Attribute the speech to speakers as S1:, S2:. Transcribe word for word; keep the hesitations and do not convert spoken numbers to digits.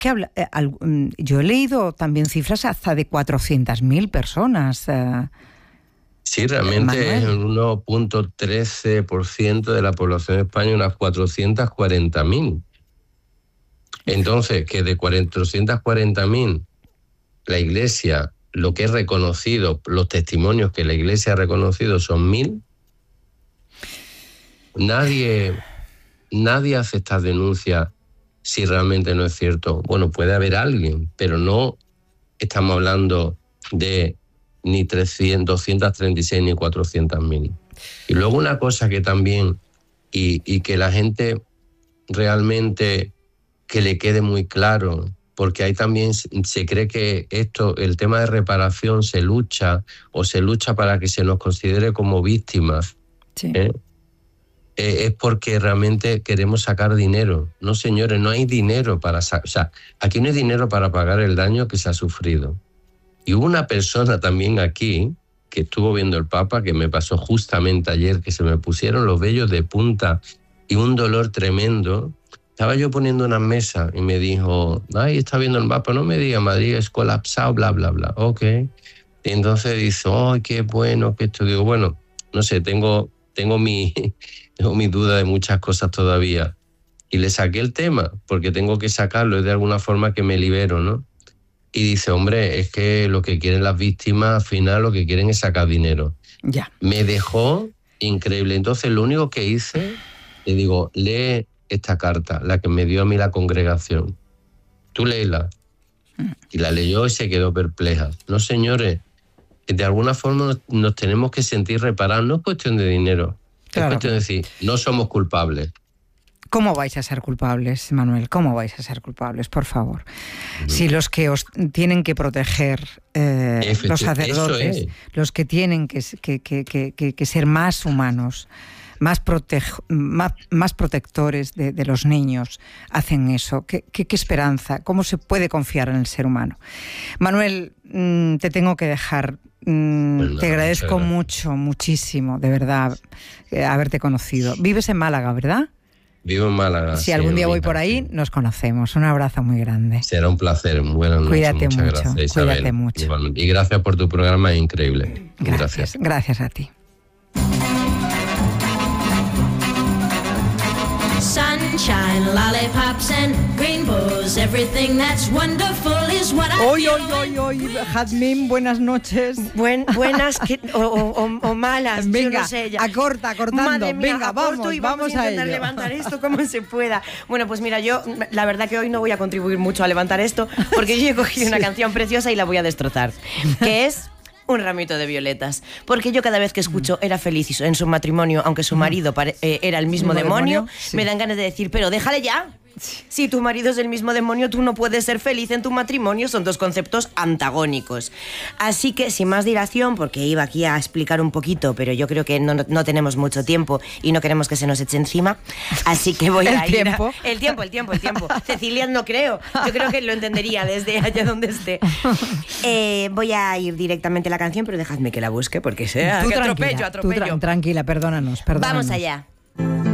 S1: ¿qué habla? Eh, al, yo he leído también cifras hasta de cuatrocientas mil personas. Eh,
S2: sí, realmente Manuel. Es el uno punto trece por ciento de la población de España, unas cuatrocientas cuarenta mil. Entonces, que de cuatrocientas cuarenta mil la Iglesia, lo que es reconocido, los testimonios que la Iglesia ha reconocido son mil, nadie, nadie hace estas denuncias si realmente no es cierto. Bueno, puede haber alguien, pero no estamos hablando de ni trescientos, doscientos treinta y seis ni cuatrocientas mil. Y luego una cosa que también, y, y que la gente realmente que le quede muy claro, porque ahí también se cree que esto, el tema de reparación se lucha o se lucha para que se nos considere como víctimas.
S1: Sí.
S2: ¿eh? Eh, es porque realmente queremos sacar dinero. No, señores, no hay dinero para... O sea, aquí no hay dinero para pagar el daño que se ha sufrido. Y hubo una persona también aquí que estuvo viendo el Papa, que me pasó justamente ayer, que se me pusieron los vellos de punta y un dolor tremendo. Estaba yo poniendo una mesa y me dijo, ay, está viendo el mapa, no me diga, Madrid es colapsado, bla, bla, bla. Ok. Y entonces dice, ay, qué bueno que esto. Digo, bueno, no sé, tengo, tengo, mi, tengo mi duda de muchas cosas todavía. Y le saqué el tema, porque tengo que sacarlo, es de alguna forma que me libero, ¿no? Y dice, hombre, es que lo que quieren las víctimas, al final lo que quieren es sacar dinero.
S1: Ya.
S2: Me dejó increíble. Entonces lo único que hice, le digo, lee esta carta, la que me dio a mí la congregación. Tú léela. Y la leyó y se quedó perpleja. No, señores, de alguna forma nos, nos tenemos que sentir reparados. No es cuestión de dinero. Claro. Es cuestión de decir, no somos culpables.
S1: ¿Cómo vais a ser culpables, Manuel? ¿Cómo vais a ser culpables, por favor? Mm. Si los que os tienen que proteger, eh, los sacerdotes, es. los que tienen que, que, que, que, que ser más humanos, más, protejo, más, más protectores de, de los niños, hacen eso. ¿Qué, qué, ¿Qué esperanza? ¿Cómo se puede confiar en el ser humano? Manuel, mmm, te tengo que dejar. Mm, pues te agradezco mucho, muchísimo, de verdad, eh, haberte conocido. Vives en Málaga, ¿verdad?
S2: Vivo en Málaga.
S1: Si sí, algún día voy por ahí, nos conocemos. Un abrazo muy grande.
S2: Será un placer. Buenas noches.
S1: Cuídate
S2: Muchas
S1: mucho.
S2: Gracias, Isabel.
S1: Cuídate mucho.
S2: Igualmente. Y gracias por tu programa, es increíble.
S1: Gracias. Gracias, gracias a ti. Sunshine, lollipops and rainbows, everything that's wonderful is what I Hoy, hoy, hoy, hoy, Jazmín, buenas noches.
S3: Buen, buenas que, o, o, o malas,
S1: venga,
S3: yo no sé ya.
S1: acorta, acortando.
S3: Madre mía,
S1: venga, vamos,
S3: y vamos,
S1: vamos
S3: a
S1: a
S3: intentar
S1: ello.
S3: levantar esto como se pueda. Bueno, pues mira, yo la verdad que hoy no voy a contribuir mucho a levantar esto, porque yo he cogido sí. una canción preciosa y la voy a destrozar, que es Un ramito de violetas, porque yo cada vez que escucho Era feliz en su matrimonio, aunque su marido pare, eh, era el mismo demonio, demonio sí. me dan ganas de decir, pero déjale ya. Si tu marido es el mismo demonio, tú no puedes ser feliz en tu matrimonio. Son dos conceptos antagónicos. Así que, sin más dilación, porque iba aquí a explicar un poquito, pero yo creo que no, no, no tenemos mucho tiempo y no queremos que se nos eche encima, así que voy a
S1: ¿El
S3: ir
S1: tiempo?
S3: A, el tiempo, el tiempo, el tiempo. Cecilia no creo. Yo creo que lo entendería desde allá donde esté. Eh, voy a ir directamente a la canción, pero dejadme que la busque, porque sea
S1: tú
S3: que
S1: tranquila,
S3: atropello, atropello.
S1: Tú tra- tranquila, perdónanos, perdónanos.
S3: Vamos allá.